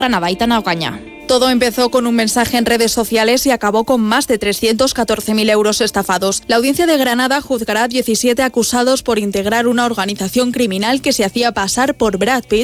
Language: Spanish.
Granada, Aitana Ocaña. Todo empezó con un mensaje en redes sociales y acabó con más de 314.000 euros estafados. La Audiencia de Granada juzgará a 17 acusados por integrar una organización criminal que se hacía pasar por Brad Pitt